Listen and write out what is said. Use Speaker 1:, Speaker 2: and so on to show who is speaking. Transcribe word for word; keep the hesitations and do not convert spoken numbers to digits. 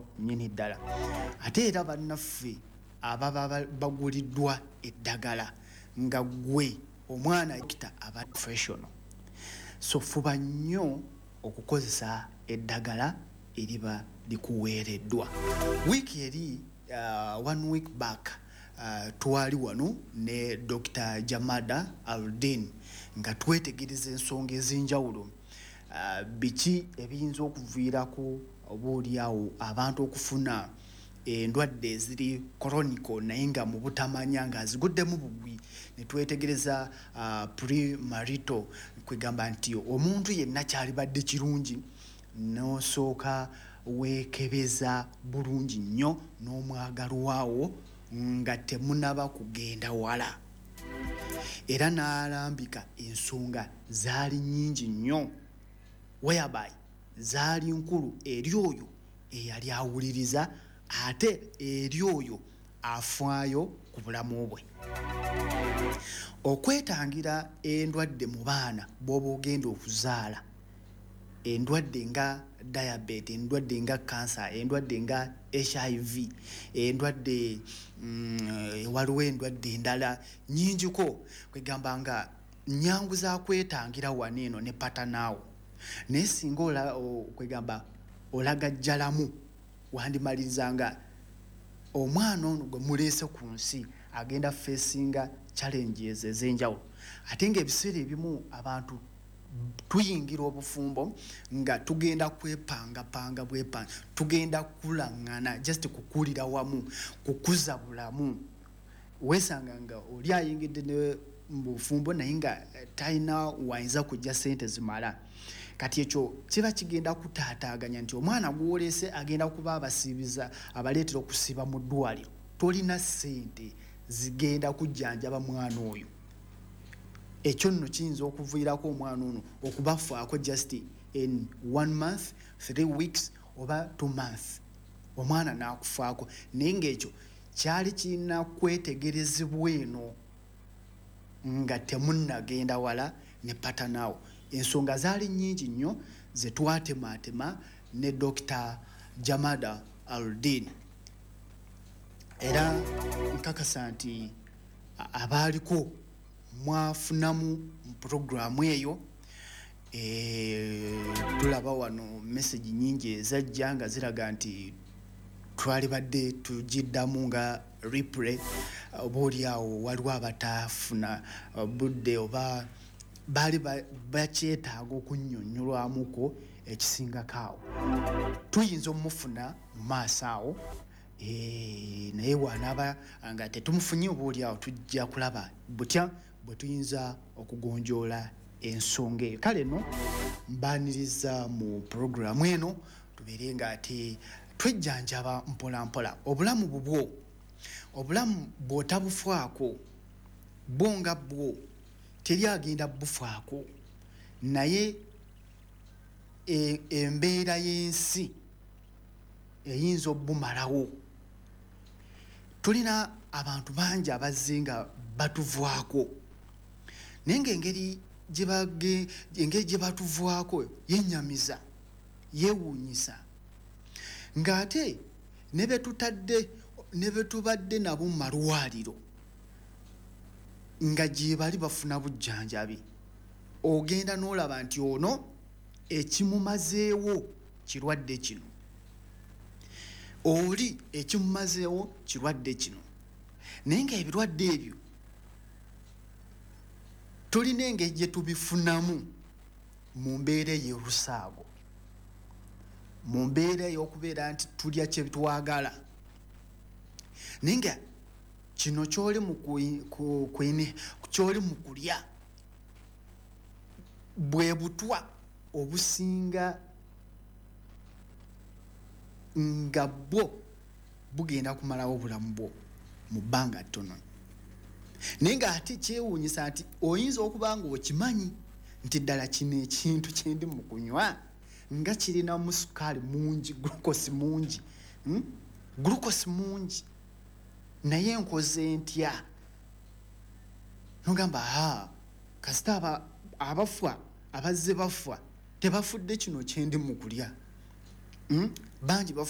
Speaker 1: essomero nnyini ddala. Ate era bannaffe ababa baguliddwa eddagala nga gwe omwana kita aba professional. So fuba nnyo okukozesa eddagala eriba likuweereddwa. Wiiki eri uh, one week back uh, twali wano ne Doctor Jamada Aldin nga twetegereza ensonga ez'enjawulo uh, biki ebiyinza okuviirako oboolyawo abantu okufuna endwadde eziri chronical naye nga mu butamanya nga aziguddemu bugwi. Ne twetegereza uh, pre-marital kwegamba nti omuntu yenna kyalibadde kirungi n'osooka weekebeza bulungi nnyo n'omwagalwawo nga temunaba kugenda wala. Era n'alambika ensonga zaali nnyingi nnyo whereby zaali nkulu eri oyo eyali awuliriza ate eri oyo afaayo ku bulamu bwe. Okwetangira endwadde mu baana bw'oba ogenda okuzaala, endwadde nga diabetes, endwadde nga cancer, endwadde nga H I V, endwadde mm, waliwo endwadde endala nnyingiko kwegamba nga nnyangu za kwetangira waneeno ne patanaawo. Naye singa ola kwegamba olagajjalamu wandimaliriza nga omwana ono gwe muleese ku nsi agenda facinga challenges ez'enjawulo. Ate ng'ebiseera ebimu abantu tuyingira obufumbo nga tugenda kwepangapanga bwepanga, tugenda kulaŋŋana just kukulira wamu, kukuza bulamu. Weesanga nga oli ayingidde ne mu bufumbo naye nga talina wayinza kujja ssente zimala. Kati ekyo kiba kigenda kutaataaganya nti omwana gw'oleese agenda kuba abasiibiza abaleetera okusiiba mu ddwaliro. Tolina ssente zigenda kujjanjaba mwana oyo. Ekyo nno kiyinza okuviirako omwana ono okubafaako just in one month, three weeks oba two months. Omwana n'akufaako. Naye ng'ekyo kyali kirina kwetegerezebwa eno nga temunnagenda wala ne patanaawo. Ensonga zaali nnyingi nnyo ze twatemaatema ne Doctor Jamada Aldin. Era nkakasa nti abaaliko mwafunamu mu programu eyo. E, tulaba wano message nyingi ezajja nga ziraga nti twali badde tugiddamu nga replay. Oboolyawo waliwo abataafuna budde oba baali bakyetaaga okunnyonnyolwamuko ekisingakaawo. Tuyinza omufuna mu maaso awo, e, naye wanaaba nga tetumufunye oboolyawo tujja kulaba butya bwe tuyinza okugonjoola ensonga eyo. Kale no mbaaniriza mu programu eno tubeere nga ate twejjanjaba mpola mpola. Obulamu bubwo, obulamu bw'otabufaako bwo nga bwo teri agenda bufaako. Naye e, embeera y'ensi eyinza obumalawo. Tulina abantu bangi abazze nga batuvaako, naye ng'engeri engeri gye batuvaako yennyamiza, yeewuunyisa. Ng'ate ne be tutadde ne be tubadde nabo mu malwaliro nga gye bali bafuna bujjanjabi, ogenda n'olaba nti ono ekimumazeewo kirwadde kino, oli ekimumazeewo kirwadde kino. Naye ng'ebirwadde ebyo tulina engeri gye tubifunamu mu mbeera ey'olusaago, mu mbeera ey'okubeera nti tulya kye twagala. Naye nga kino kyoli mu kwine kyoli mu kulya bwe butwa obusinga nga bwo bugenda kumalawo obulamu bwo mu bbanga ttono. Naye ng'ate kyewuunyisa nti oyinza okuba nga okimanyi nti ddala kino ekintu kye ndi mu kunywa nga kirinamu sukaali mungi, glukosi mungi, hmm? glukosi mungi, naye nkoze ntya? Nogamba haa kasita aba abafa abazze bafa tebafudde kino kye ndi mu kulya, hmm? bangi bafa